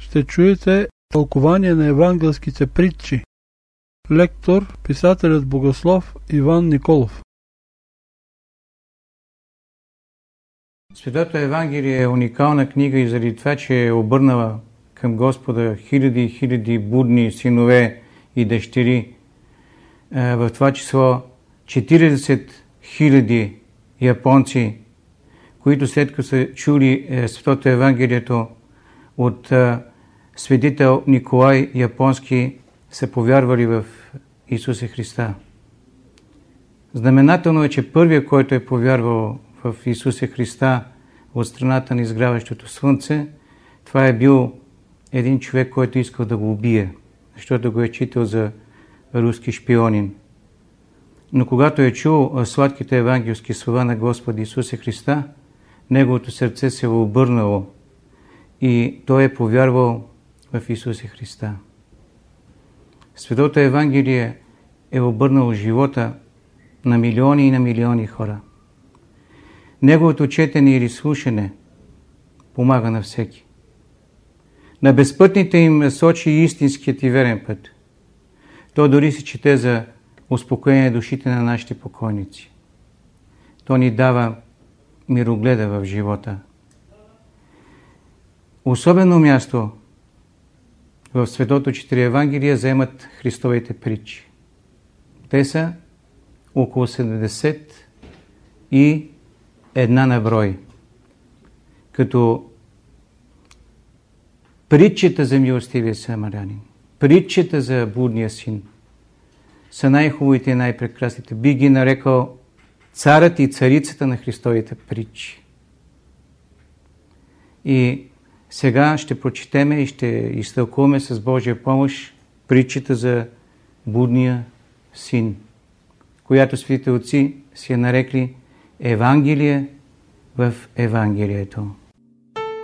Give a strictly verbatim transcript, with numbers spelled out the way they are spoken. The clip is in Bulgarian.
ще чуете тълкование на евангелските притчи. Лектор, писателят богослов Иван Николов. Светото Евангелие е уникална книга и заради това, че е обърнала към Господа хиляди и хиляди будни синове и дъщери, в това число четиридесет хиляди японци, които след като са чули Светото Евангелието от светител Николай Японски, са повярвали в Исуса Христа. Знаменателно е, че първият, който е повярвал в Исуса Христа от страната на изгряващото слънце, това е бил един човек, който искал да го убие, защото го е читал за руски шпионин. Но когато е чул сладките евангелски слова на Господа Исуса Христа, неговото сърце се е обърнало и той е повярвал в Исуса Христа. Светото Евангелие е обърнало живота на милиони и на милиони хора. Неговото четене или слушане помага на всеки. На безпътните им сочи истинският и верен път. То дори се чете за успокоение душите на нашите покойници. То ни дава мирогледа в живота. Особено място в Светото четири Евангелия заемат Христовите притчи. Те са около седемдесет и една на брой. Като притчета за милостивия самарянин, притчета за блудния син са най-хубавите и най-прекрасните. Би ги нарекал царът и царицата на Христовите притчи. И сега ще прочетеме и ще изтълкуваме с Божия помощ притчата за блудния син, която светите отци си е нарекли Евангелие в Евангелието.